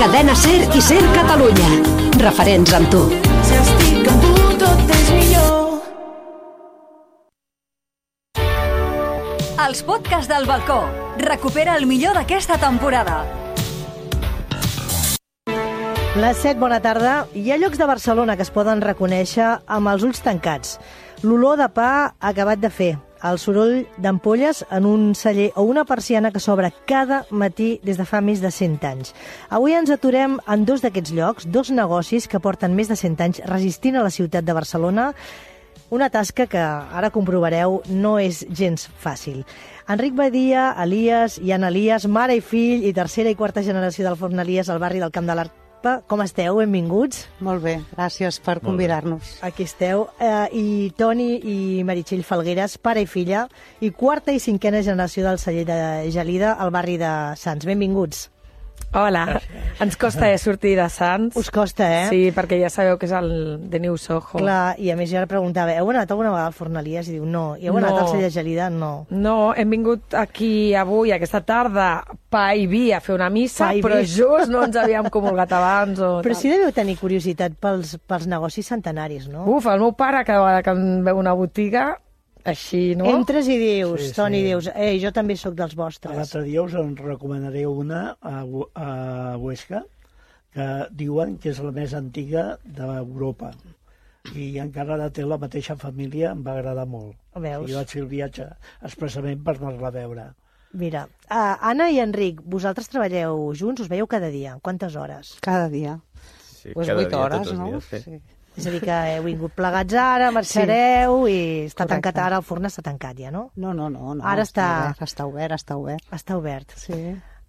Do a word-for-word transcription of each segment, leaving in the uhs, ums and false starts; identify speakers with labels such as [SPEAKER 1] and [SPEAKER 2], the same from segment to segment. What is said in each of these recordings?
[SPEAKER 1] Cadena Ser i Ser Catalunya. Referents amb tu.
[SPEAKER 2] Si estic amb tu tot és millor.
[SPEAKER 3] Els podcasts del balcó. Recupera el millor d'aquesta temporada.
[SPEAKER 4] Les set, bona tarda. Hi ha llocs de Barcelona que es poden reconèixer amb els ulls tancats. L'olor de pa acabat de fer, el soroll d'ampolles en un celler o una persiana que s'obre cada matí des de fa més de cent anys. Avui ens aturem en dos d'aquests llocs, dos negocis que porten més de cent anys resistint a la ciutat de Barcelona, una tasca que, ara comprovareu, no és gens fàcil. Enric Badia, Elias i Anna Elias, mare i fill i tercera i quarta generació del Forn Elias al barri del Camp de l'Arpa. Com esteu? Benvinguts.
[SPEAKER 5] Molt bé, gràcies per convidar-nos.
[SPEAKER 4] Aquí esteu. Eh, I Toni i Meritxell Falgueres, pare i filla, i quarta i cinquena generació del celler de Gelida al barri de Sants. Benvinguts.
[SPEAKER 6] Hola, ens costa eh, sortir de Sants.
[SPEAKER 4] Us costa, eh?
[SPEAKER 6] Sí, perquè ja sabeu que és el de New Soho.
[SPEAKER 4] Clar, i a més jo ara preguntava, heu anat alguna vegada al Forn Elias? I diu, no. I heu anat
[SPEAKER 6] No.
[SPEAKER 4] al celler de Gelida? No.
[SPEAKER 6] No, hem vingut aquí avui, aquesta tarda, pa i vi a fer una missa,
[SPEAKER 4] Pa i vi.
[SPEAKER 6] però just no ens havíem comulgat abans. O
[SPEAKER 4] Però
[SPEAKER 6] tal.
[SPEAKER 4] sí deveu tenir curiositat pels, pels negocis centenaris, no?
[SPEAKER 6] Uf, el meu pare, cada vegada que em veu una botiga, així, no?
[SPEAKER 4] Entres i dius,
[SPEAKER 7] Sí, sí.
[SPEAKER 4] Toni, dius, ei, jo també sóc dels vostres.
[SPEAKER 7] L'altre dia us en recomanaré una a, Hu- a Huesca, que diuen que és la més antiga d'Europa. I encara ara té la mateixa família, em va agradar molt.
[SPEAKER 4] Veus?
[SPEAKER 7] Jo vaig fer el viatge expressament per anar-la a veure.
[SPEAKER 4] Mira, uh, Anna i Enric, vosaltres treballeu junts, us veieu cada dia. Quantes hores?
[SPEAKER 5] Cada dia.
[SPEAKER 8] Sí,
[SPEAKER 5] Pues
[SPEAKER 8] cada
[SPEAKER 5] vuit
[SPEAKER 8] dia,
[SPEAKER 5] hores,
[SPEAKER 8] tots els
[SPEAKER 5] no?
[SPEAKER 8] dies, sí.
[SPEAKER 5] Sí.
[SPEAKER 4] És a dir, que heu vingut plegats ara, marxareu i està
[SPEAKER 5] Correcte.
[SPEAKER 4] tancat ara, el forn està tancat ja, no?
[SPEAKER 5] No, no, no. no
[SPEAKER 4] Ara està-
[SPEAKER 5] obert, està obert, està obert.
[SPEAKER 4] Està obert.
[SPEAKER 5] Sí.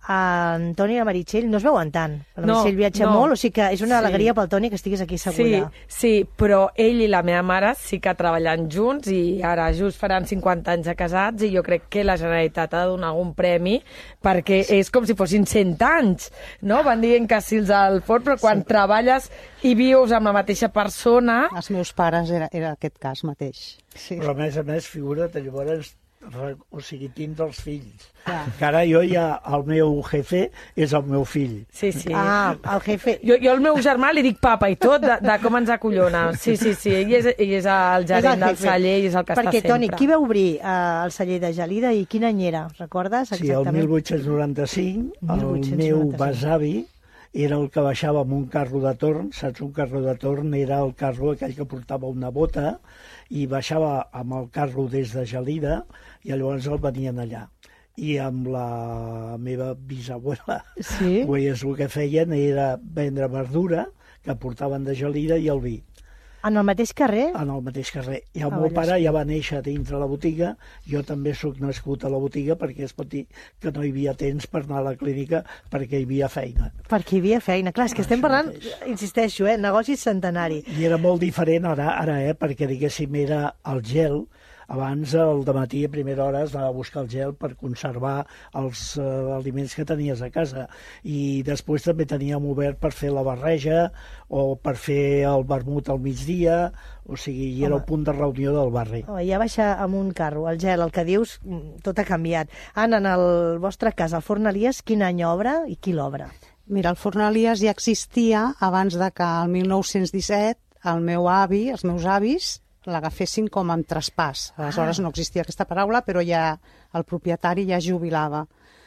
[SPEAKER 4] En Toni i la Meritxell no es veuen tant. La
[SPEAKER 6] No,
[SPEAKER 4] Meritxell viatja
[SPEAKER 6] no.
[SPEAKER 4] molt, o sigui que és una
[SPEAKER 6] Sí.
[SPEAKER 4] alegria pel Toni que estiguis aquí
[SPEAKER 6] Sí,
[SPEAKER 4] segura.
[SPEAKER 6] sí, però ell i la meva mare sí que treballen junts i ara just faran cinquanta anys de casats i jo crec que la Generalitat ha de donar algun premi perquè és com si fossin cent anys, no? Van dient que sí els al forn, però quan sí. treballes i vius amb la mateixa persona...
[SPEAKER 5] Els meus pares era, era aquest cas mateix. Sí.
[SPEAKER 7] Però a més a més, figura't, llavors, re- o sigui, tindre els fills.
[SPEAKER 5] Clar.
[SPEAKER 7] Que ara jo ja, el meu jefe és el meu fill.
[SPEAKER 6] Sí, sí.
[SPEAKER 4] Ah, el jefe...
[SPEAKER 6] Jo, jo al meu germà li dic papa i tot, de, de com ens acollona. Sí, sí, sí, ell és, ell és el
[SPEAKER 4] És
[SPEAKER 6] gerent
[SPEAKER 4] el
[SPEAKER 6] del
[SPEAKER 4] jefe.
[SPEAKER 6] celler i és el que
[SPEAKER 4] Perquè,
[SPEAKER 6] està sempre.
[SPEAKER 4] Toni, qui va obrir eh, el celler de Gelida i quin any era? Recordes
[SPEAKER 7] Sí, el
[SPEAKER 4] exactament?
[SPEAKER 7] mil vuit-cents noranta-cinc, el
[SPEAKER 4] divuit-cents
[SPEAKER 7] meu
[SPEAKER 4] noranta-cinc.
[SPEAKER 7] besavi era el que baixava amb un carro de torn, saps? Un carro de torn era el carro aquell que portava una bota i baixava amb el carro des de Gelida i llavors el venien allà. I amb la meva bisabuela,
[SPEAKER 4] Sí?
[SPEAKER 7] pues, el que feien era vendre verdura que portaven de Gelida i el vi
[SPEAKER 4] En el mateix carrer?
[SPEAKER 7] en el mateix carrer. I el
[SPEAKER 4] Ah,
[SPEAKER 7] meu
[SPEAKER 4] Vallespí.
[SPEAKER 7] pare ja va néixer dintre la botiga, jo també sóc nascut a la botiga perquè es pot dir que no hi havia temps per anar a la clínica perquè hi havia feina.
[SPEAKER 4] Perquè hi havia feina. Clar, és que estem
[SPEAKER 7] Això
[SPEAKER 4] parlant,
[SPEAKER 7] mateix.
[SPEAKER 4] insisteixo, eh, negoci centenari.
[SPEAKER 7] I era molt diferent ara, ara eh, perquè diguéssim era el gel. Abans, al dematí, a primera hora, es anava a buscar el gel per conservar els eh, aliments que tenies a casa. I després també teníem obert per fer la barreja o per fer el vermut al migdia, o sigui, i era
[SPEAKER 4] Home.
[SPEAKER 7] el punt de reunió del barri.
[SPEAKER 4] Oh, ja baixar amb un carro, el gel, el que dius, mm, tot ha canviat. Anna, en el vostre cas, el Forn Elias, quin any obre i qui l'obre?
[SPEAKER 5] Mira, el Forn Elias ja existia abans de que el mil nou-cents disset el meu avi, els meus avis, l'agafessin com en traspàs. Aleshores no existia aquesta paraula, però ja el propietari ja jubilava.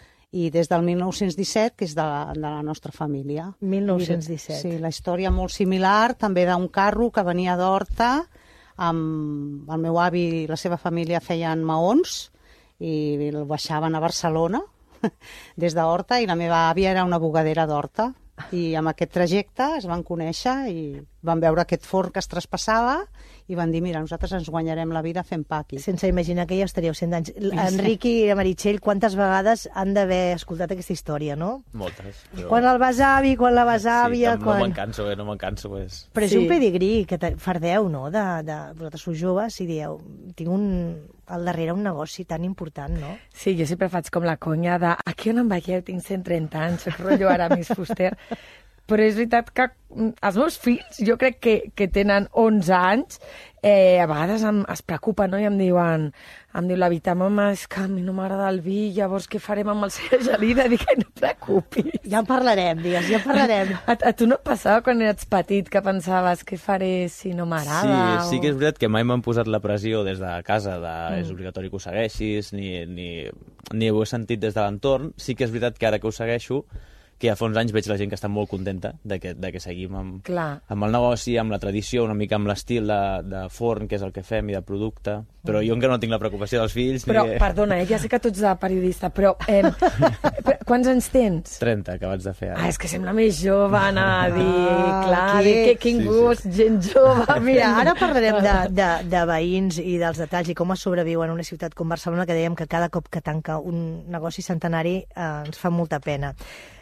[SPEAKER 5] I des del mil nou-cents disset, que és de la, de la nostra família.
[SPEAKER 4] mil nou-cents disset.
[SPEAKER 5] Sí, la història molt similar, també d'un carro que venia d'Horta, amb el meu avi i la seva família feien maons i el baixaven a Barcelona des d'Horta i la meva àvia era una bugadera d'Horta. I amb aquest trajecte es van conèixer i van veure aquest forn que es traspassava i van dir, mira, nosaltres ens guanyarem la vida fent pa aquí.
[SPEAKER 4] Sense imaginar que ja estaríeu cent anys. Enric i Meritxell, quantes vegades han d'haver escoltat aquesta història, no?
[SPEAKER 8] Moltes. Però...
[SPEAKER 4] Quan el besavi, quan la besàvia...
[SPEAKER 8] Sí, no,
[SPEAKER 4] quan...
[SPEAKER 8] no me'n canso, eh? No me'n canso, pues.
[SPEAKER 4] Però és
[SPEAKER 6] Sí.
[SPEAKER 4] un pedigrí que te- fardeu, no? De, de... Vosaltres sou joves i dieu, tinc un... al darrere un negoci tan important, no?
[SPEAKER 6] Sí, jo sempre faig com la conya de aquí on em veieu, tinc cent trenta anys, soc rotllo Aramis Fuster. però és veritat que els meus fills, jo crec que, que tenen onze anys, eh, a vegades em, es preocupen, no? I em diuen, em diu la Vita, mama, és que a mi no m'agrada el vi, llavors què farem amb el cera gelida? Dic, no et preocupis.
[SPEAKER 4] Ja en parlarem, digues, ja en parlarem.
[SPEAKER 6] A, a tu no et passava quan eres petit que pensaves què faré si no m'agrada?
[SPEAKER 8] Sí, sí que és veritat que mai m'han posat la pressió des de casa de
[SPEAKER 6] Mm.
[SPEAKER 8] és obligatori que ho segueixis, ni, ni, ni ho he sentit des de l'entorn. Sí que és veritat que ara que ho segueixo, que ja fa uns anys veig la gent que està molt contenta de que, de que seguim amb,
[SPEAKER 6] Clar.
[SPEAKER 8] amb el negoci, amb la tradició, una mica amb l'estil de, de forn, que és el que fem, i de producte. Però jo encara no tinc la preocupació dels fills.
[SPEAKER 6] Però,
[SPEAKER 8] ni...
[SPEAKER 6] perdona, eh, ja sé que tu ets de periodista, però eh, quants anys tens?
[SPEAKER 8] trenta, acabats de fer ara.
[SPEAKER 6] Ah, és que sembla més jove, anar a dir,
[SPEAKER 4] Ah,
[SPEAKER 6] clar,
[SPEAKER 4] que-
[SPEAKER 6] dir, que quin
[SPEAKER 8] Sí, sí.
[SPEAKER 6] gust, gent jove.
[SPEAKER 4] Mira, ara parlarem de, de, de veïns i dels detalls i com es sobreviu en una ciutat com Barcelona, que dèiem que cada cop que tanca un negoci centenari eh, ens fa molta pena.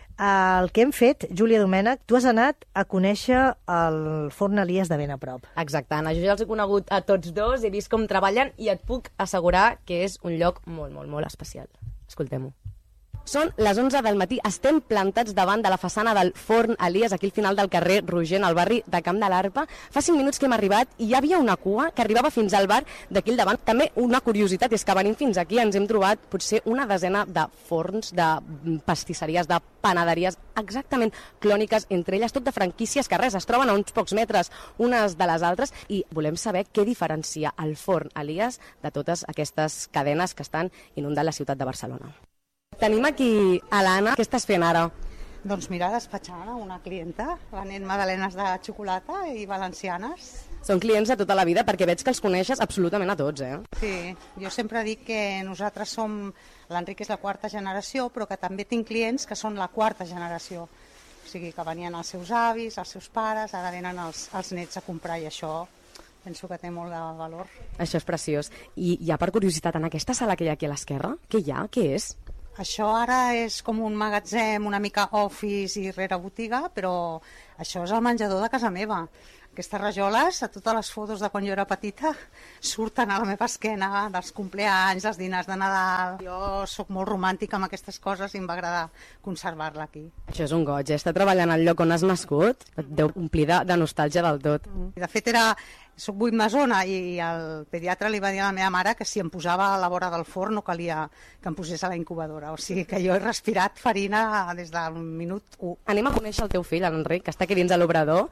[SPEAKER 4] El que hem fet, Júlia Domènech, tu has anat a conèixer el Forn Elies de ben a prop.
[SPEAKER 9] Exacte, Anna, jo ja els he conegut a tots dos, he vist com treballen i et puc assegurar que és un lloc molt, molt, molt especial. Escoltem-ho. Són les onze del matí, estem plantats davant de la façana del Forn Elies, aquí al final del carrer Rogent, al barri de Camp de l'Arpa. Fa cinc minuts que hem arribat i hi havia una cua que arribava fins al bar d'aquí al davant. També una curiositat és que venint fins aquí ens hem trobat potser una desena de forns, de pastisseries, de panaderies exactament clòniques, entre elles tot de franquícies que res, es troben a uns pocs metres unes de les altres, i volem saber què diferencia el Forn Elies de totes aquestes cadenes que estan inundant la ciutat de Barcelona. Tenim aquí a l'Anna. Què estàs fent ara?
[SPEAKER 5] Doncs mira, despatxant a una clienta, venent magdalenes de xocolata i valencianes.
[SPEAKER 9] Són clients de tota la vida perquè veig que els coneixes absolutament a tots, eh?
[SPEAKER 5] Sí, jo sempre dic que nosaltres som, l'Enric és la quarta generació, però que també tinc clients que són la quarta generació. O sigui, que venien els seus avis, els seus pares, ara venen els, els nets a comprar, i això penso que té molt de valor.
[SPEAKER 9] Això és preciós. I ja per curiositat, en aquesta sala que hi ha aquí a l'esquerra, què hi ha? Què és?
[SPEAKER 5] Això ara és com un magatzem, una mica office i rere botiga, però això és el menjador de casa meva. Aquestes rajoles, a totes les fotos de quan jo era petita, surten a la meva esquena, dels compleanys, dels dinars de Nadal. Jo sóc molt romàntica amb aquestes coses i em va agradar conservar-la aquí.
[SPEAKER 9] Això és un goig, eh? Estar treballant al lloc on has nascut et deu omplir de, de nostàlgia del tot.
[SPEAKER 5] De fet, era, soc vuitmasona i el pediatre li va dir a la meva mare que si em posava a la vora del forn no calia que em posés a la incubadora. O sigui que jo he respirat farina des del minut u.
[SPEAKER 9] Anem a conèixer el teu fill, l'Enric, que està aquí dins de l'obrador,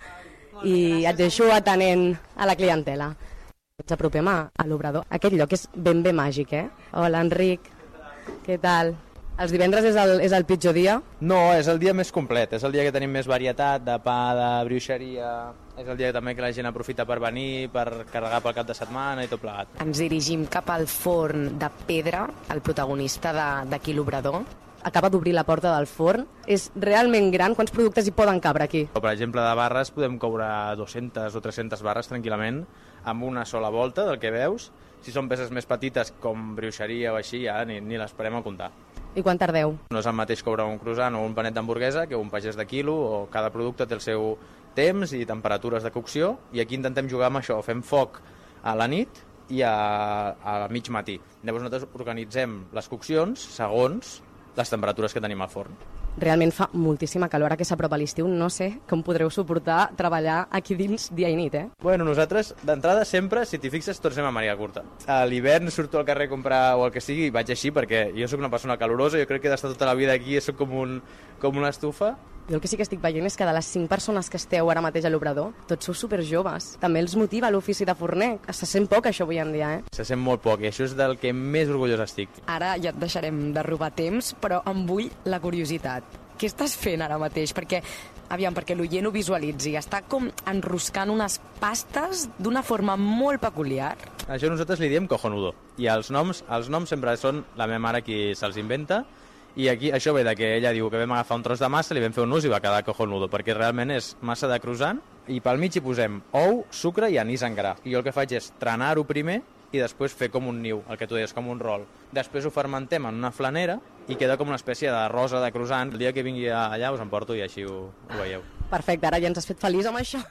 [SPEAKER 9] i et deixo atenent a la clientela. Ens apropem a, a l'obrador. Aquest lloc és ben bé màgic, eh? Hola, Enric, què tal? Els divendres és el, és el pitjor dia?
[SPEAKER 8] No, és el dia més complet, és el dia que tenim més varietat de pa, de bruixeria, és el dia també que la gent aprofita per venir, per carregar pel cap de setmana i tot plegat.
[SPEAKER 9] Ens dirigim cap al forn de pedra, el protagonista d'aquí l'obrador. Acaba d'obrir la porta del forn. És realment gran. Quants productes hi poden cabre aquí?
[SPEAKER 8] Per exemple, de barres podem cobrar dues-centes o tres-centes barres tranquil·lament amb una sola volta del que veus. Si són peces més petites com bruixeria o així, ja ni, ni les parem a comptar.
[SPEAKER 9] I quan tardeu?
[SPEAKER 8] No és el mateix cobrar un croissant o un panet d'hamburguesa que un pagès de quilo, o cada producte té el seu temps i temperatures de cocció, i aquí intentem jugar amb això. Fem foc a la nit i a, a mig matí. Llavors nosaltres organitzem les coccions segons les temperatures que tenim al forn.
[SPEAKER 9] Realment fa moltíssima calor, ara que s'apropa l'estiu. No sé com podreu suportar treballar aquí dins dia i nit, eh?
[SPEAKER 8] Bueno, nosaltres, d'entrada, sempre, si t'hi fixes, tots anem a màniga curta. A l'hivern surto al carrer a comprar o el que sigui i vaig així perquè jo sóc una persona calorosa, jo crec que he d'estar tota la vida aquí, sóc com, un, com una estufa.
[SPEAKER 9] Jo el que sí que estic veient és que de les cinc persones que esteu ara mateix a l'obrador, tots sou superjoves. També els motiva l'ofici de forner. Se sent poc això avui en dia, eh?
[SPEAKER 8] Se sent molt poc i això és del que més orgullós estic.
[SPEAKER 9] Ara ja et deixarem de robar temps, però em vull la curiositat. Què estàs fent ara mateix? Perquè, aviam, perquè l'oient ho visualitzi. Està com enroscant unes pastes d'una forma molt peculiar.
[SPEAKER 8] Això nosaltres li diem cojonudo. I els noms, els noms sempre són la meva mare qui se'ls inventa. I aquí això ve de que ella diu que vam agafar un tros de massa, li vam fer un nus i va quedar cojonudo, perquè realment és massa de croissant i pel mig hi posem ou, sucre i anís en gra. I jo el que faig és trenar-ho primer i després fer com un niu, el que tu deies, com un rol. Després ho fermentem en una flanera i queda com una espècie de rosa de croissant. El dia que vingui allà us en porto i així ho, ho veieu.
[SPEAKER 9] Perfecte, ara ja ens has fet feliç amb això.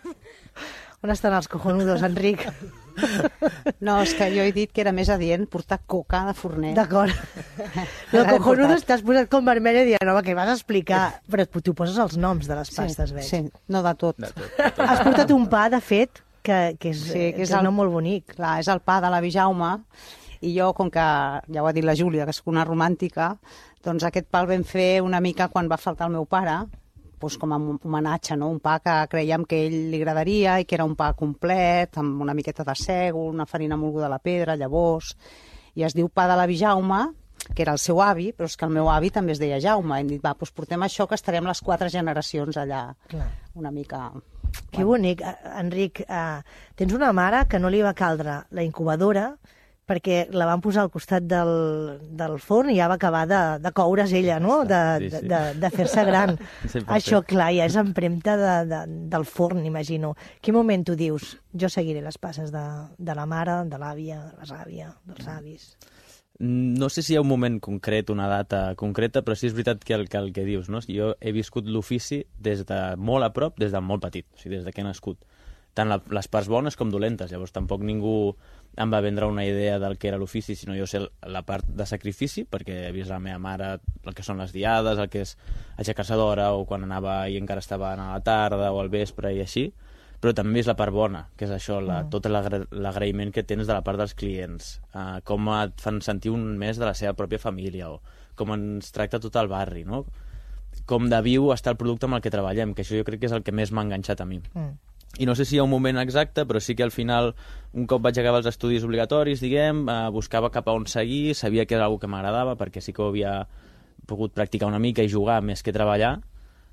[SPEAKER 4] On estan els cojonudos, Enric?
[SPEAKER 5] No, és que jo he dit que era més adient portar coca de forner.
[SPEAKER 4] D'acord. Lo cojonudo és t'has posat com vermella i dient, home, que vas explicar? Però tu poses els noms de les pastes, veig.
[SPEAKER 5] Sí, no de tot.
[SPEAKER 8] De tot, de tot.
[SPEAKER 4] Has portat un pa, de fet, que, que és,
[SPEAKER 5] Sí, que és
[SPEAKER 4] és un
[SPEAKER 5] el-
[SPEAKER 4] nom molt bonic.
[SPEAKER 5] Clar, és el pa de l'avi Jaume, i jo, com que ja ho ha dit la Júlia, que és una romàntica, doncs aquest pa el vam fer una mica quan va faltar el meu pare, doncs com a homenatge, no? Un pa que creiem que a ell li agradaria i que era un pa complet, amb una miqueta de sègol, una farina molguda a la pedra, llavors, i es diu pa de l'avi Jaume, que era el seu avi, però és que el meu avi també es deia Jaume. Hem dit, va, doncs portem això, que estarem les quatre generacions allà,
[SPEAKER 4] Clar.
[SPEAKER 5] una mica...
[SPEAKER 4] Que bonic. Eh, Enric, eh, tens una mare que no li va caldre la incubadora perquè la van posar al costat del, del forn i ja va acabar de, de coure's ella, no? De,
[SPEAKER 8] Sí,
[SPEAKER 4] de,
[SPEAKER 8] sí.
[SPEAKER 4] de, de fer-se gran.
[SPEAKER 8] cent per cent.
[SPEAKER 4] Això, clar, ja és empremta de, de, del forn, imagino. Quin moment tu dius, jo seguiré les passes de, de la mare, de l'àvia, de l'àvia, dels avis?
[SPEAKER 8] No sé si hi ha un moment concret, una data concreta, però sí és veritat que el que, el que dius, no? Jo he viscut l'ofici des de molt a prop, des de molt petit, o sigui, des de que he nascut. Tant la, les parts bones com dolentes, llavors tampoc ningú em va vendre una idea del que era l'ofici, sinó jo sé la part de sacrifici, perquè he vist la meva mare el que són les diades, el que és aixecar-se d'hora, o quan anava i encara estava a la tarda o al vespre i així, però també és la part bona, que és això, la, tot l'agra- l'agraïment que tens de la part dels clients, uh, com et fan sentir un més de la seva pròpia família, o com ens tracta tot el barri, no? Com de viu està el producte amb el que treballem, que això jo crec que és el que més m'ha enganxat a mi.
[SPEAKER 4] Mm.
[SPEAKER 8] I no sé si hi ha un moment exacte, però sí que al final, un cop vaig acabar els estudis obligatoris, diguem, eh, buscava cap a on seguir, sabia que era una cosa que m'agradava, perquè sí que ho havia pogut practicar una mica i jugar més que treballar,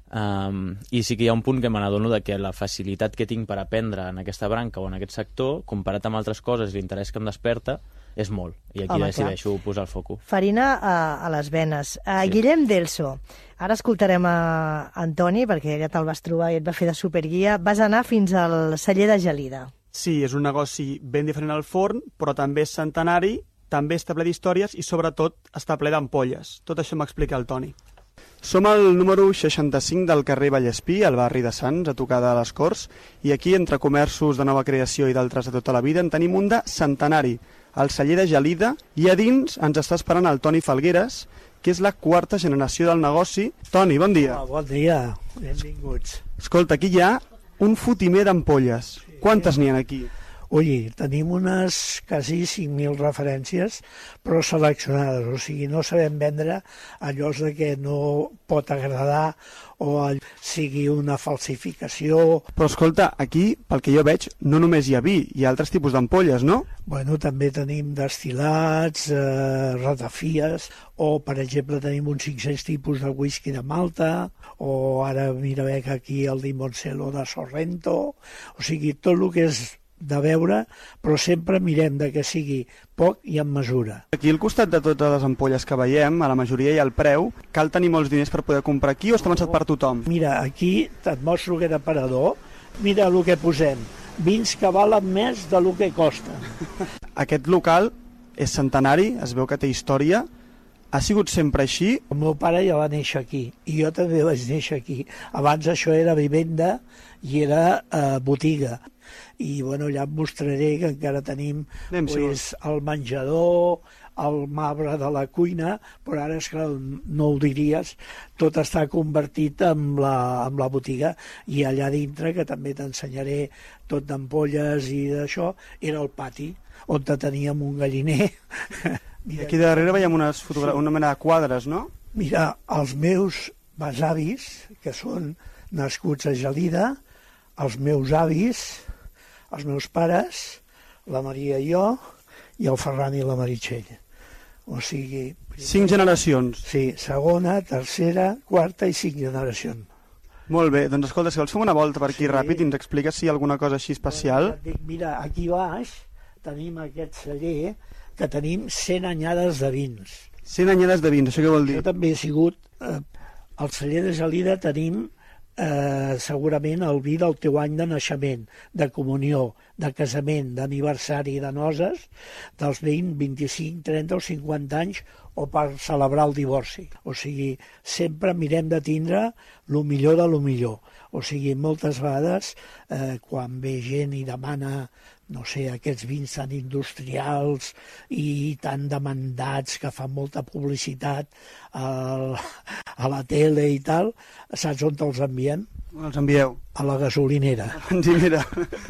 [SPEAKER 8] um, i sí que hi ha un punt que me n'adono de que la facilitat que tinc per aprendre en aquesta branca o en aquest sector, comparat amb altres coses i l'interès que em desperta, és molt. I aquí
[SPEAKER 4] Home,
[SPEAKER 8] decideixo posar el foco.
[SPEAKER 4] Farina a, a les venes. A
[SPEAKER 8] Sí.
[SPEAKER 4] Guillem Delso. Ara escoltarem a Antoni, perquè ja te'l vas trobar i et va fer de superguia. Vas anar fins al celler de Gelida.
[SPEAKER 10] Sí, és un negoci ben diferent al forn, però també és centenari, també està ple d'històries i sobretot està ple d'ampolles. Tot això m'explica el Toni. Som al número seixanta-cinc del carrer Vallespí, al barri de Sants, a tocar de les Corts, i aquí, entre comerços de nova creació i d'altres de tota la vida, en tenim un de centenari, el celler de Gelida, i a dins ens està esperant el Toni Falgueres, que és la quarta generació del negoci. Toni, bon dia.
[SPEAKER 7] Ah, bon dia, benvinguts.
[SPEAKER 10] Escolta, aquí hi ha un fotimer d'ampolles. Quantes n'hi ha aquí?
[SPEAKER 7] Ui, tenim unes quasi cinc mil referències, però seleccionades, o sigui, no sabem vendre allò de que no pot agradar o all- sigui una falsificació.
[SPEAKER 10] Però escolta, aquí, pel que jo veig, no només hi ha vi, hi ha altres tipus d'ampolles, no?
[SPEAKER 7] Bueno, també tenim destil·lats, eh, ratafies, o, per exemple, tenim uns cinc-cents tipus de whisky de Malta, o ara mira bé que aquí el Limoncello de Sorrento, o sigui, tot el que és de beure, però sempre mirem de que sigui poc i amb mesura.
[SPEAKER 10] Aquí al costat de totes les ampolles que veiem, a la majoria hi ha el preu. Cal tenir molts diners per poder comprar aquí o està pensat per tothom?
[SPEAKER 7] Mira, aquí et mostro aquest aparador, mira el que posem, vins que valen més del que costen.
[SPEAKER 10] Aquest local és centenari, es veu que té història. Ha sigut sempre així?
[SPEAKER 7] El meu pare ja va néixer aquí i jo també vaig néixer aquí. Abans això era vivenda i era eh, botiga. I bueno, ja et mostraré que encara tenim
[SPEAKER 10] Anem, si
[SPEAKER 7] pues, el menjador, el marbre de la cuina, però ara, és clar, no ho diries, tot està convertit en la, en la botiga, i allà dintre, que també t'ensenyaré tot d'ampolles i d'això, era el pati, on teníem un galliner.
[SPEAKER 10] I aquí darrere veiem unes fotogra- una mena de quadres, no?
[SPEAKER 7] Mira, els meus besavis, que són nascuts a Gelida, els meus avis, els meus pares, la Maria i jo, i el Ferran i la Meritxell. O sigui...
[SPEAKER 10] Cinc generacions.
[SPEAKER 7] Sí, segona, tercera, quarta i cinc generacions.
[SPEAKER 10] Molt bé, doncs escolta, si vols fem una volta per aquí
[SPEAKER 7] Sí.
[SPEAKER 10] ràpid i ens expliques si hi ha alguna cosa així especial.
[SPEAKER 7] Et dic, mira, aquí baix tenim aquest celler que tenim cent anyades de vins.
[SPEAKER 10] cent anyades de vins, això què vol dir?
[SPEAKER 7] Jo també he sigut... Eh, al celler de Gelida tenim eh, segurament el vi del teu any de naixement, de comunió, de casament, d'aniversari, de noces, dels vint, vint-i-cinc, trenta o cinquanta anys, o per celebrar el divorci. O sigui, sempre mirem de tindre el millor de lo millor. O sigui, moltes vegades, eh, quan ve gent i demana no sé, aquests vins tan industrials i tan demandats que fan molta publicitat a, a la tele i tal, saps on els envien?
[SPEAKER 10] Els envieu?
[SPEAKER 7] A la gasolinera.
[SPEAKER 10] Sí, mira.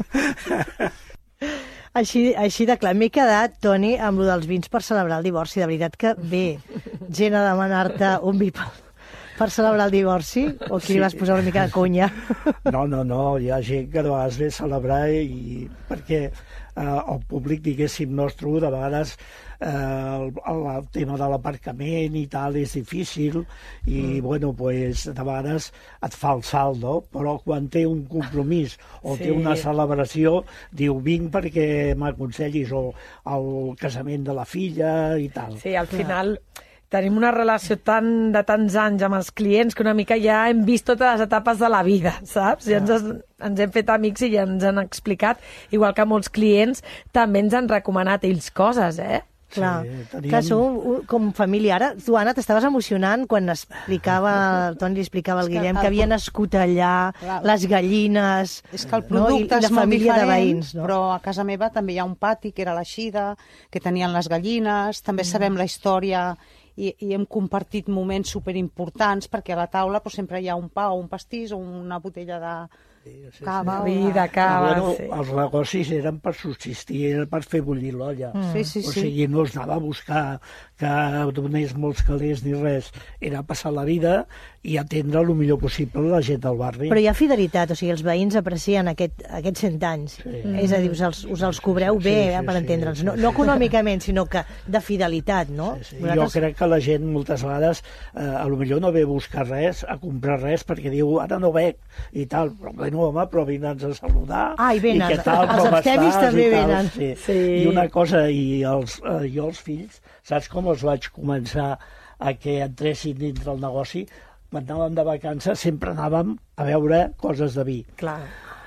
[SPEAKER 4] Així, així de clar. M'he quedat, Toni, amb lo dels vins per celebrar el divorci. De veritat que ve gent a demanar-te un vi per, per celebrar el divorci? O aquí sí. Li vas posar una mica de conya?
[SPEAKER 7] No, no, no. Hi ha gent que de vegades ve a celebrar i perquè eh, el públic, diguéssim, nostre, de vegades eh, el, el tema de l'aparcament i tal és difícil i, mm. bueno, pues, de vegades et fa el salt, no? Però quan té un compromís o sí. té una celebració, diu, vinc perquè m'aconsellis o el casament de la filla i tal.
[SPEAKER 6] Sí, al final... Tenim una relació tan, de tants anys amb els clients que una mica ja hem vist totes les etapes de la vida, saps? Ja ens, ens hem fet amics i ja ens han explicat, igual que molts clients també ens han recomanat ells coses, eh?
[SPEAKER 4] Clar,
[SPEAKER 7] sí, teníem...
[SPEAKER 4] clar, sou un, com família. Ara, tu, Anna, t'estaves emocionant quan explicava, el Toni li explicava al Guillem que, que havia nascut allà, clar, les gallines...
[SPEAKER 5] És que el producte
[SPEAKER 4] no? I, i
[SPEAKER 5] és molt
[SPEAKER 4] família
[SPEAKER 5] diferent,
[SPEAKER 4] de veïns, no?
[SPEAKER 5] Però a casa meva també hi ha un pati que era l'Eixida, que tenien les gallines, també mm. sabem la història i, i hem compartit moments superimportants perquè a la taula doncs, sempre hi ha un pa o un pastís o una botella de... Sí, sí, cava,
[SPEAKER 6] sí. Vi de cava,
[SPEAKER 7] bueno,
[SPEAKER 6] sí.
[SPEAKER 7] Els negocis eren per subsistir, eren per fer bullir l'olla.
[SPEAKER 5] Mm. Sí, sí,
[SPEAKER 7] o
[SPEAKER 5] sí.
[SPEAKER 7] sigui, no es anava a buscar que donés molts calés ni res. Era passar la vida i atendre el millor possible la gent del barri.
[SPEAKER 4] Però hi ha fidelitat, o sigui, els veïns aprecien aquest, aquests cent anys. Sí. És a dir, us els, us els cobreu bé, sí, sí, per entendre'ns. Sí, no, no econòmicament, sinó que de fidelitat, no?
[SPEAKER 7] Sí, sí. Vosaltres... Jo crec que la gent moltes vegades eh, a lo millor no ve a buscar res, a comprar res, perquè diu, ara no veig i tal. Però bueno, home, però vindre'ns a saludar.
[SPEAKER 4] Ah, i venen.
[SPEAKER 7] I què tal,
[SPEAKER 4] els abstemis també venen.
[SPEAKER 7] Sí.
[SPEAKER 4] Sí.
[SPEAKER 7] I una cosa, i els, eh, jo els fills, saps com els vaig començar a que entressin dins del negoci? Quan anàvem de vacances sempre anàvem a veure coses de vi.
[SPEAKER 4] Clar.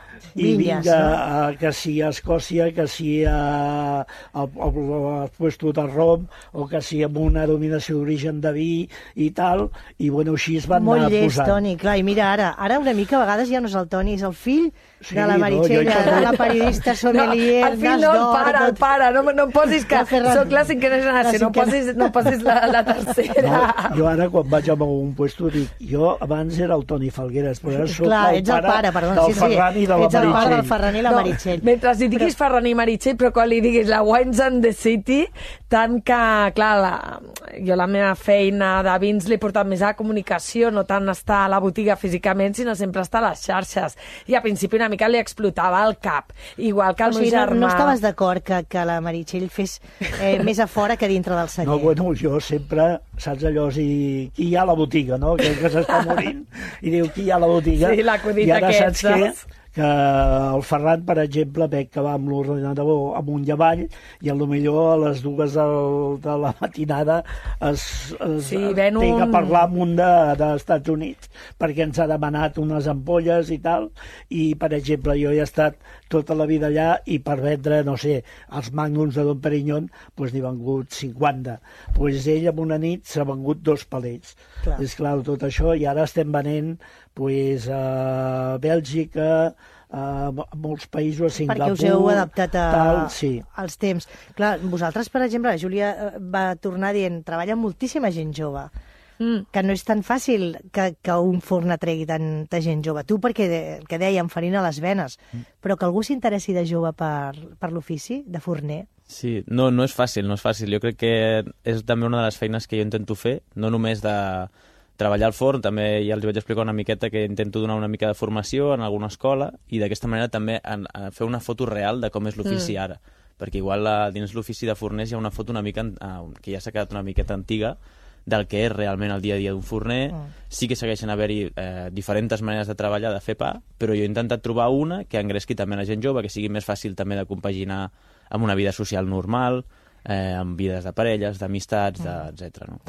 [SPEAKER 7] I vinga, no? Que si a Escòcia, que si a, a, a, a puesto de rom, o que si amb una dominació d'origen de vi i tal, i bueno, així es van
[SPEAKER 4] Molt
[SPEAKER 7] anar
[SPEAKER 4] llest,
[SPEAKER 7] posant.
[SPEAKER 4] Toni, clar, i mira ara, ara una mica a vegades ja no és el Toni, és el fill sí, de la Meritxell, no, de la periodista sommelier,
[SPEAKER 6] no, el fill no, el pare, el pare, no, no em posis que soc la cinquena generació, no posis, no posis la, la tercera.
[SPEAKER 7] No, jo ara quan vaig a un puesto dic, jo abans era el Toni Falgueres, però ara soc
[SPEAKER 4] clar,
[SPEAKER 7] el,
[SPEAKER 4] ets el
[SPEAKER 7] pare
[SPEAKER 4] pare perdó,
[SPEAKER 7] del
[SPEAKER 4] sí, sí,
[SPEAKER 7] Ferran i de la
[SPEAKER 4] ets el pare del
[SPEAKER 7] Meritxell.
[SPEAKER 4] Ferran i la
[SPEAKER 6] no,
[SPEAKER 4] Meritxell.
[SPEAKER 6] Mentre li diguis però... Ferran i Meritxell, però quan li diguis la Wines and the City, tant que, clar, la, jo la meva feina de vins l'he portat més a la comunicació, no tant estar a la botiga físicament, sinó sempre estar a les xarxes. I a principi una mica li explotava el cap, igual que el
[SPEAKER 4] o sigui,
[SPEAKER 6] meu germà.
[SPEAKER 4] No, no estaves d'acord que, que la Meritxell fes eh, més a fora que dintre del celler?
[SPEAKER 7] No, bueno, jo sempre, saps allò, si qui hi ha a la botiga, no? Que, que s'està morint, i diu, qui hi ha a la botiga?
[SPEAKER 6] Sí, l'acudit
[SPEAKER 7] I ara
[SPEAKER 6] aquest,
[SPEAKER 7] saps què? Que el Ferran, per exemple, veig que va amb l'ordinador amunt i avall i potser a les dues del, de la matinada es, es
[SPEAKER 6] sí,
[SPEAKER 7] té
[SPEAKER 6] un...
[SPEAKER 7] que parlar amb un de, dels Estats Units perquè ens ha demanat unes ampolles i tal, i per exemple jo he estat tota la vida allà i per vendre, no sé, els magnums de Dom Perignon doncs n'hi ha vengut cinquanta, doncs ell en una nit s'ha vengut dos palets. Clar. És clar, tot això, i ara estem venent pues, a Bèlgica, a molts països, a Singapur...
[SPEAKER 4] Perquè us heu adaptat a,
[SPEAKER 7] tal, sí.
[SPEAKER 4] als temps. Clar, vosaltres, per exemple, la Júlia va tornar dient, treballa moltíssima gent jove, mm. que no és tan fàcil que, que un forn atregui tanta gent jove. Tu, perquè, que dèiem, farina a les venes, mm. però que algú s'interessi de jove per, per l'ofici, de forner...
[SPEAKER 8] Sí, no, no és fàcil, no és fàcil. Jo crec que és també una de les feines que jo intento fer, no només de treballar al forn, també ja els vaig explicar una miqueta que intento donar una mica de formació en alguna escola i d'aquesta manera també en, en fer una foto real de com és l'ofici mm. ara. Perquè igual a, dins l'ofici de forners hi ha una foto una mica, uh, que ja s'ha quedat una miqueta antiga, del que és realment el dia a dia d'un forner. Mm. Sí que segueixen haver-hi eh, diferents maneres de treballar, de fer pa, però jo he intentat trobar una que engresqui també la gent jove, que sigui més fàcil també de compaginar amb una vida social normal, eh, amb vides de parelles, d'amistats, mm. etcètera. No?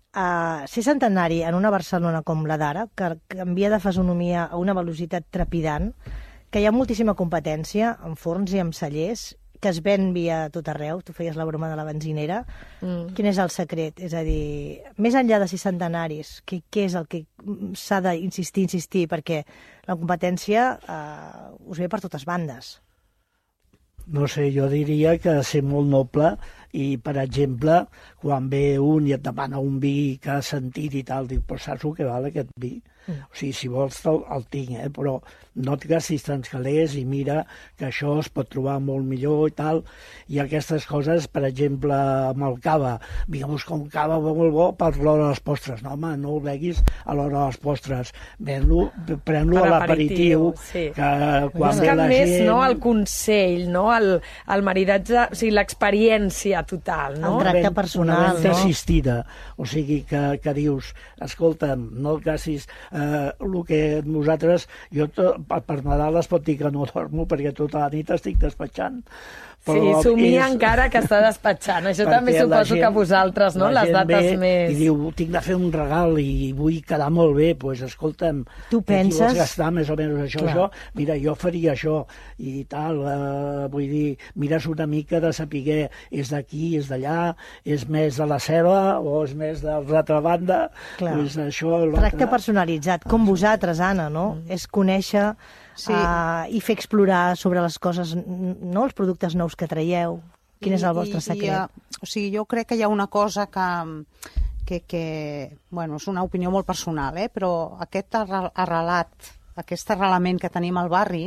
[SPEAKER 4] Uh, ser centenari en una Barcelona com la d'ara, que canvia de fisonomia a una velocitat trepidant, que hi ha moltíssima competència en forns i en cellers, que es ven via tot arreu, tu feies la broma de la benzinera, mm. quin és el secret? És a dir, més enllà de ser centenaris, què, què és el que s'ha d'insistir, insistir, perquè la competència uh, us ve per totes bandes.
[SPEAKER 7] No sé, jo diria que ser molt noble i, per exemple, quan ve un i et demana un vi que ha sentit i tal, dic, però saps el que val aquest vi? Mm. O sigui, si vols el, el tinc, eh? Però no et gastis tants calés i mira que això es pot trobar molt millor i tal. I aquestes coses, per exemple, amb el cava, vinga, busca un cava molt bo per l'hora de les postres. No, home, no ho beguis a l'hora de les postres. Ven-lo, pren-lo a l'aperitiu,
[SPEAKER 6] sí.
[SPEAKER 7] Que quan ve la
[SPEAKER 6] més,
[SPEAKER 7] gent...
[SPEAKER 6] no, el consell, no? el, el maridatge, o sigui, l'experiència total, no?
[SPEAKER 4] El tracte personal,
[SPEAKER 7] una venda
[SPEAKER 4] no?
[SPEAKER 7] assistida, o sigui que, que dius, escolta'm, no el gastis, eh, el que nosaltres, jo to, per, per Nadal es pot dir que no dormo perquè tota la nit estic despatxant.
[SPEAKER 6] Sí, somia és... encara que està despatxant. Això també suposo gent, que vosaltres, no? Les dates més...
[SPEAKER 7] I diu, tinc de fer un regal i vull quedar molt bé, doncs pues, escolta'm,
[SPEAKER 4] tu penses...
[SPEAKER 7] vols gastar més o menys això, això, mira, jo faria això i tal, eh, vull dir, mires una mica de saber és d'aquí, és d'allà, és més de la ceba o és més de l'altra banda. Pues això,
[SPEAKER 4] tracte personalitzat, com vosaltres, Anna, no? Mm. És conèixer... Sí. Uh, i fer explorar sobre les coses, no, els productes nous que traieu. Quin I, és el vostre secret?
[SPEAKER 5] I, i, o sigui, jo crec que hi ha una cosa que, que, que bueno, és una opinió molt personal, eh? Però aquest arrelat, aquest arrelament que tenim al barri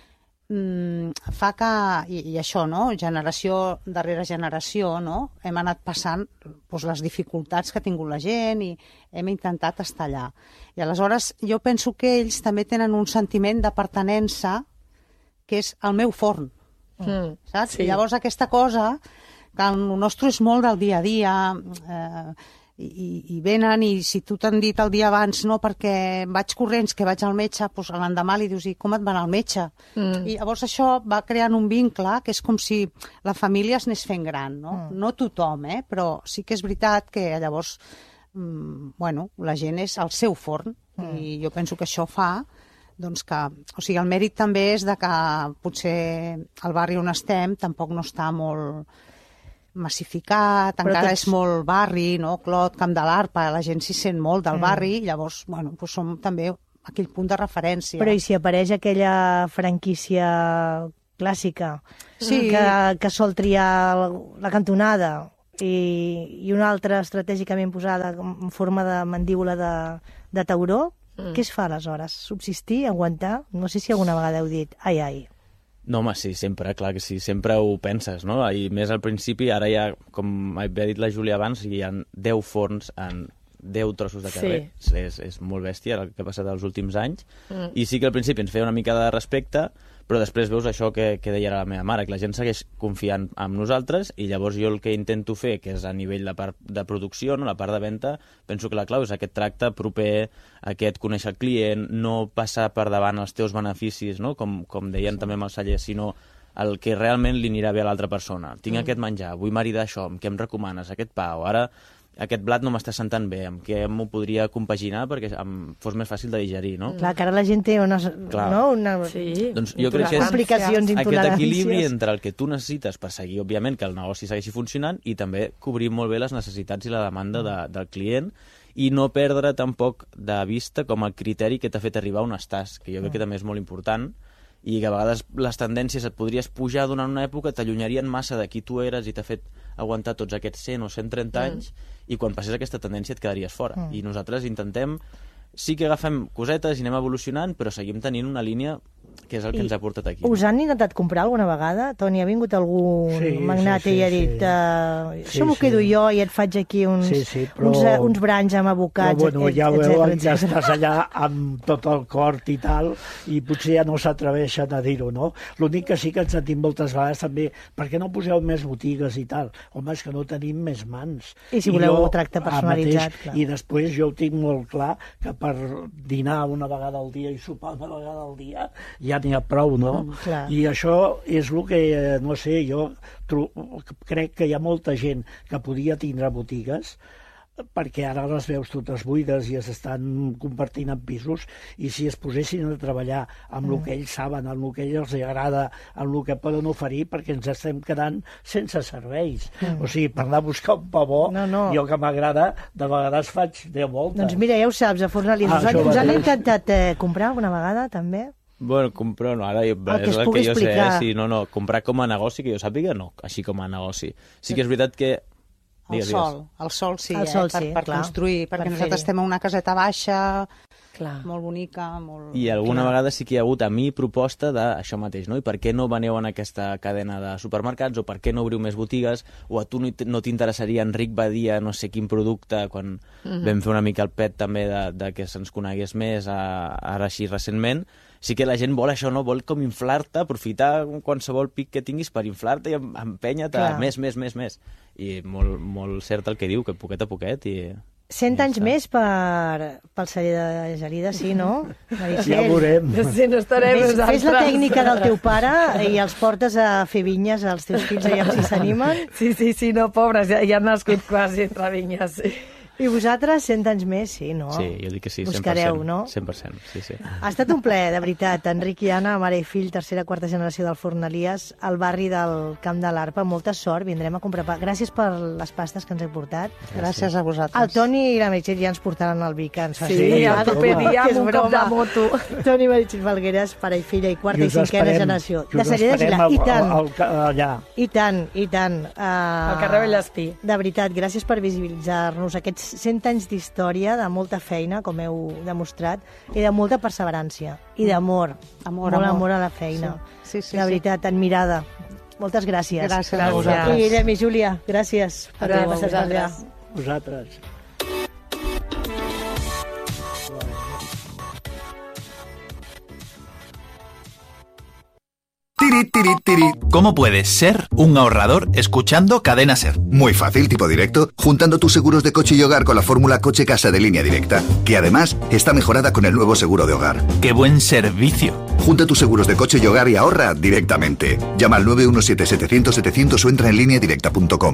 [SPEAKER 5] mmm, fa que, i, i això, no? Generació darrere generació, no? Hem anat passant doncs, les dificultats que ha tingut la gent i hem intentat estar allà. I aleshores jo penso que ells també tenen un sentiment de pertinença que és el meu forn, mm. saps? Sí. I llavors aquesta cosa, que el nostre és molt del dia a dia, eh, i, i venen i si tu t'han dit el dia abans no perquè vaig corrents, que vaig al metge, doncs l'endemà li dius, i com et va anar al metge? Mm. I llavors això va creant un vincle que és com si la família es anés fent gran, no? Mm. No tothom, eh? Però sí que és veritat que llavors mm, bueno, la gent és al seu forn mm. i jo penso que això fa doncs que, o sigui, el mèrit també és de que potser el barri on estem tampoc no està molt massificat, però encara tots... és molt barri, no? Clot, Camp de l'Arpa, la gent s'hi sent molt del mm. barri, llavors, bueno, doncs som també aquell punt de referència.
[SPEAKER 4] Però i si apareix aquella franquícia clàssica sí. que, que sol triar la, la cantonada i, i una altra estratègicament posada en forma de mandíbula de, de tauró, mm. què es fa aleshores? Subsistir, aguantar? No sé si alguna vegada heu dit, ai, ai.
[SPEAKER 8] No, home, sí, sempre, clar que sí, sempre ho penses, no? I més al principi, ara ja, com havia dit la Júlia abans, hi ha deu forns en deu trossos de carrer. Sí. És, és molt bèstia el que ha passat els últims anys. Mm. I sí que al principi ens feia una mica de respecte, però després veus això que, que deia la meva mare, que la gent segueix confiant en nosaltres i llavors jo el que intento fer, que és a nivell de part de producció, no, la part de venda, penso que la clau és aquest tracte proper, aquest conèixer el client, no passar per davant els teus beneficis, no? com, com deien sí. també amb els cellers, sinó el que realment li anirà bé a l'altra persona. Tinc mm. aquest menjar, vull maridar això, amb què em recomanes, aquest pa, o ara aquest blat no m'està sentant bé, amb què m'ho podria compaginar perquè em fos més fàcil de digerir, no?
[SPEAKER 4] Clar, que ara la gent té unes, no, una...
[SPEAKER 6] Sí.
[SPEAKER 8] Doncs jo crec que és
[SPEAKER 4] complicacions,
[SPEAKER 8] aquest equilibri entre el que tu necessites per seguir, òbviament, que el negoci segueixi funcionant i també cobrir molt bé les necessitats i la demanda de, del client i no perdre tampoc de vista com el criteri que t'ha fet arribar on estàs, que jo crec que també és molt important i que a vegades les tendències et podries pujar durant una època, t'allunярien massa de qui tu eres i t'ha fet aguantar tots aquests cent o cent trenta anys mm. i quan passés aquesta tendència et quedaries fora. Mm. I nosaltres intentem, sí que agafem cosetes i anem evolucionant, però seguim tenint una línia que és el que I ens ha portat aquí.
[SPEAKER 4] Us han intentat comprar alguna vegada? Toni, ha vingut algun sí, magnat sí, sí, i ha dit sí. uh, això sí, m'ho sí. quedo jo i et faig aquí uns, sí, sí, però... uns, uh, uns branys amb abocats,
[SPEAKER 7] però, bueno,
[SPEAKER 4] et,
[SPEAKER 7] ja
[SPEAKER 4] et,
[SPEAKER 7] veuen
[SPEAKER 4] etcètera,
[SPEAKER 7] que estàs allà amb tot el cort i tal i potser ja no s'atreveixen a dir-ho, no? L'únic que sí que ens sentim moltes vegades també, per què no poseu més botigues i tal? Home, és que no tenim més mans.
[SPEAKER 4] I si voleu un tracte personalitzat,
[SPEAKER 7] mateix, i després jo ho tinc molt clar que per dinar una vegada al dia i sopar una vegada al dia ja n'hi ha prou, no?
[SPEAKER 4] Mm,
[SPEAKER 7] I això és el que, no sé, jo crec que hi ha molta gent que podia tindre botigues perquè ara les veus totes buides i es estan compartint en pisos i si es posessin a treballar amb mm. el que ells saben, amb el que ells els agrada, amb el que poden oferir, perquè ens estem quedant sense serveis. Mm. O sigui, per anar a buscar un pa bo, no, no. jo que m'agrada, de vegades faig deu voltes.
[SPEAKER 4] Doncs mira, ja ho saps, a Fornalís, ah, us, han, us han intentat eh, comprar alguna vegada, també?
[SPEAKER 8] Bueno, comprar no, ara jo,
[SPEAKER 4] El que
[SPEAKER 8] és
[SPEAKER 4] es
[SPEAKER 8] el
[SPEAKER 4] pugui
[SPEAKER 8] que jo sé,
[SPEAKER 4] explicar.
[SPEAKER 8] eh? Sí, no, no, comprar com a negoci, que jo sàpiga, no, així com a negoci. Sí que és veritat que...
[SPEAKER 5] El
[SPEAKER 8] Digues,
[SPEAKER 5] sol,
[SPEAKER 8] digues.
[SPEAKER 5] el sol sí,
[SPEAKER 4] El
[SPEAKER 5] eh?
[SPEAKER 4] sol
[SPEAKER 5] per,
[SPEAKER 4] sí,
[SPEAKER 5] per
[SPEAKER 4] clar.
[SPEAKER 5] construir, perquè
[SPEAKER 4] Per
[SPEAKER 5] nosaltres
[SPEAKER 4] fer-hi.
[SPEAKER 5] estem en una caseta baixa,
[SPEAKER 6] Clar.
[SPEAKER 5] molt bonica, molt...
[SPEAKER 8] I alguna vegada sí que hi ha hagut a mi proposta d'això mateix, no? I per què no veneu en aquesta cadena de supermercats, o per què no obriu més botigues, o a tu no t- no t'interessaria Enric Badia, no sé quin producte, quan
[SPEAKER 6] Mhm.
[SPEAKER 8] vam fer una mica el pet també de, de que se'ns conegués més a, ara així recentment. Sí que la gent vol això, no? Vol com inflar-te, aprofitar qualsevol pic que tinguis per inflar-te i em- empènyer-te
[SPEAKER 4] Clar.
[SPEAKER 8] més, més, més, més. I molt, molt cert el que diu, que poquet a poquet i...
[SPEAKER 4] Cent
[SPEAKER 8] Ja
[SPEAKER 4] anys
[SPEAKER 8] està.
[SPEAKER 4] més per, pel celler de Gelida, sí, no? Meritxell?
[SPEAKER 7] Ja ho veurem.
[SPEAKER 6] Sí, no estarem
[SPEAKER 4] Fes,
[SPEAKER 6] nosaltres.
[SPEAKER 4] fes la tècnica del teu pare i els portes a fer vinyes als teus fills, allà si s'animen.
[SPEAKER 6] Sí, sí, sí, no, pobres, ja, ja han nascut quasi entre vinyes, sí.
[SPEAKER 4] I vosaltres, cent anys més, sí, no?
[SPEAKER 8] Sí, jo dic que sí, cent per cent.
[SPEAKER 4] Buscareu, no?
[SPEAKER 8] cent per cent, sí, sí.
[SPEAKER 4] Ha estat un plaer, de veritat. Enric i Anna, mare i fill, tercera, quarta generació del Forn Elias, al barri del Camp de l'Arpa. Molta sort, vindrem a comprar pa. Gràcies per les pastes que ens heu portat.
[SPEAKER 5] Gràcies a vosaltres.
[SPEAKER 4] El Toni i la Meritxell ja ens portaran el vi que ens fa
[SPEAKER 6] Sí,
[SPEAKER 4] ser.
[SPEAKER 6] el proper
[SPEAKER 4] Home,
[SPEAKER 6] dia
[SPEAKER 4] que és
[SPEAKER 6] amb un cop de
[SPEAKER 4] broma.
[SPEAKER 6] moto.
[SPEAKER 4] Toni i Meritxell Falgueres, pare i filla, i quarta i,
[SPEAKER 7] us
[SPEAKER 4] cinquena
[SPEAKER 7] esperem,
[SPEAKER 4] generació.
[SPEAKER 7] que
[SPEAKER 4] De
[SPEAKER 7] us
[SPEAKER 4] Celler de
[SPEAKER 7] esperem
[SPEAKER 4] Gilà. I
[SPEAKER 7] al-
[SPEAKER 4] tant.
[SPEAKER 7] al- al- allà.
[SPEAKER 4] I tant, i tant. Uh,
[SPEAKER 6] Al carrer Vallespí.
[SPEAKER 4] De veritat, gràcies per visibilitzar-nos aquests cent anys d'història, de molta feina, com heu demostrat, i de molta perseverància, i d'amor.
[SPEAKER 5] Amor,
[SPEAKER 4] Molt
[SPEAKER 5] amor.
[SPEAKER 4] amor a la feina.
[SPEAKER 5] Sí, sí,
[SPEAKER 4] de
[SPEAKER 5] sí.
[SPEAKER 4] veritat, admirada. Moltes gràcies.
[SPEAKER 5] Gràcies a vosaltres.
[SPEAKER 4] I Guillem i Júlia, gràcies per
[SPEAKER 6] Gràcies
[SPEAKER 4] haver
[SPEAKER 6] a
[SPEAKER 4] passat per allà.
[SPEAKER 6] vosaltres.
[SPEAKER 7] Vosaltres.
[SPEAKER 11] Tiri, tiri, tiri. ¿Cómo puedes ser un ahorrador escuchando Cadena Ser?
[SPEAKER 12] Muy fácil, tipo directo, juntando tus seguros de coche y hogar con la fórmula Coche-Casa de Línea Directa, que además está mejorada con el nuevo seguro de hogar.
[SPEAKER 11] ¡Qué buen servicio!
[SPEAKER 12] Junta tus seguros de coche y hogar y ahorra directamente. Llama al nueve uno siete setecientos setecientos o entra en línea directa punto com.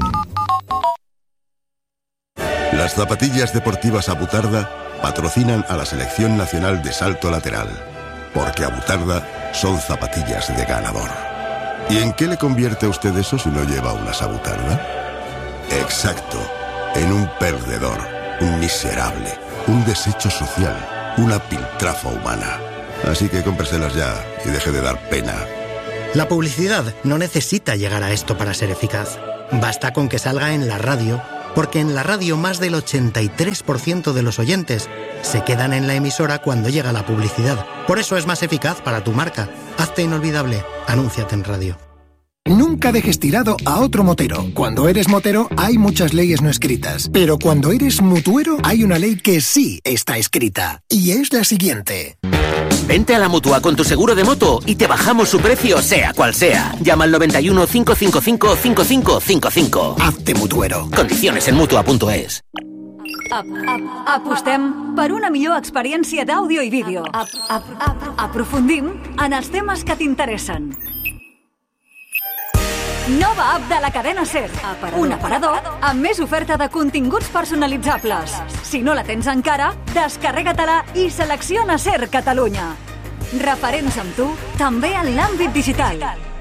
[SPEAKER 13] Las zapatillas deportivas Abutarda patrocinan a la Selección Nacional de Salto Lateral, porque Abutarda son zapatillas de ganador. ¿Y en qué le convierte a usted eso si no lleva unas Abutarda? Exacto, en un perdedor, un miserable, un desecho social, una piltrafa humana. Así que cómpreselas ya y deje de dar pena.
[SPEAKER 14] La publicidad no necesita llegar a esto para ser eficaz. Basta con que salga en la radio, porque en la radio más del ochenta y tres por ciento de los oyentes se quedan en la emisora cuando llega la publicidad. Por eso es más eficaz para tu marca. Hazte inolvidable. Anúnciate en radio.
[SPEAKER 15] Nunca dejes tirado a otro motero. Cuando eres motero hay muchas leyes no escritas, pero cuando eres mutuero hay una ley que sí está escrita, y es la siguiente.
[SPEAKER 16] Vente a la Mutua con tu seguro de moto y te bajamos su precio sea cual sea. Llama al noventa y uno, cinco cinco cinco, cinco cinco cinco cinco.
[SPEAKER 15] Hazte mutuero.
[SPEAKER 16] Condiciones en mutua punto es.
[SPEAKER 3] Ap, ap, apostem per una millor experiència d'àudio i vídeo. Ap, ap, ap, aprofundim en els temes que t'interessen. Nova app de la cadena SER. Un aparador amb més oferta de continguts personalitzables. Si no la tens encara, descarrega-te-la i selecciona SER Catalunya. Referents amb tu, també en l'àmbit digital.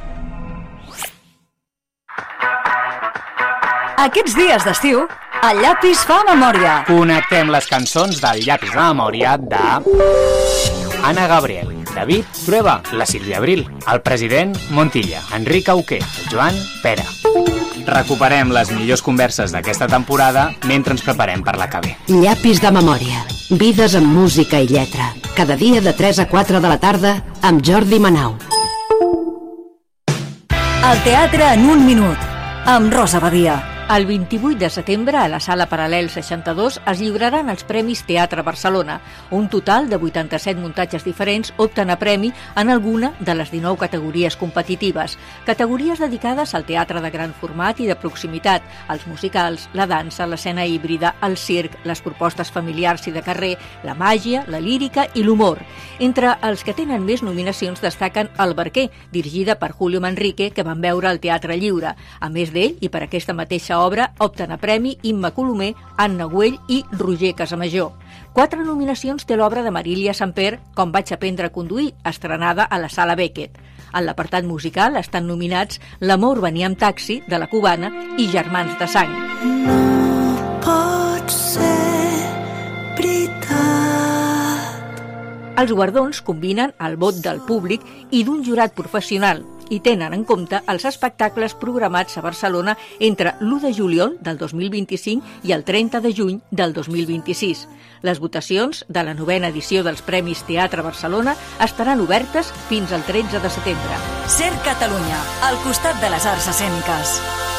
[SPEAKER 3] Aquests dies d'estiu, el llapis fa memòria.
[SPEAKER 17] Connectem les cançons del llapis de memòria de... Anna Gabriel, David Trueba, la Sílvia Abril, el president Montilla, Enric Auqué, el Joan Pera. Recuperem les millors converses d'aquesta temporada mentre ens preparem per la que ve.
[SPEAKER 1] Llapis de memòria. Vides amb música i lletra. Cada dia de tres a quatre de la tarda amb Jordi Manau.
[SPEAKER 3] El teatre en un minut, amb Rosa Badia.
[SPEAKER 18] El vint-i-vuit de setembre, a la Sala Paral·lel seixanta-dos, es lliuraran els Premis Teatre Barcelona. Un total de vuitanta-set muntatges diferents opten a premi en alguna de les dinou categories competitives. Categories dedicades al teatre de gran format i de proximitat, als musicals, la dansa, l'escena híbrida, el circ, les propostes familiars i de carrer, la màgia, la lírica i l'humor. Entre els que tenen més nominacions destaquen El Barquer, dirigida per Julio Manrique, que van veure al Teatre Lliure. A més d'ell, i per aquesta mateixa obra, opten a premi Imma Colomer, Anna Güell i Roger Casamajor. Quatre nominacions té l'obra de Marília Samper, Com vaig aprendre a conduir, estrenada a la Sala Beckett. En l'apartat musical estan nominats L'amor venia amb taxi, de la Cubana, i Germans de sang.
[SPEAKER 2] No pot ser veritat.
[SPEAKER 18] Els guardons combinen el vot del públic i d'un jurat professional i tenen en compte els espectacles programats a Barcelona entre l'u de juliol del dos mil vint-i-cinc i el trenta de juny del dos mil vint-i-sis. Les votacions de la novena edició dels Premis Teatre Barcelona estaran obertes fins al tretze de setembre.
[SPEAKER 3] SER Catalunya, al costat de les arts escèniques.